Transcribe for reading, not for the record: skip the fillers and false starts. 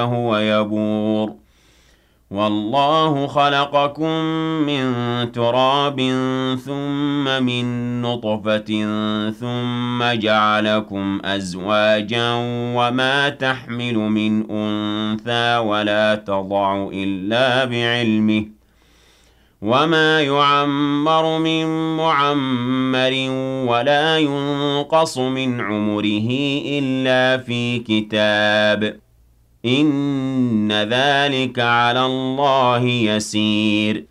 هو يبور والله خلقكم من تراب ثم من نطفة ثم جعلكم أزواجا وما تحمل من أنثى ولا تضع إلا بعلمه وما يعمر من معمر ولا ينقص من عمره إلا في كتاب إن ذلك على الله يسير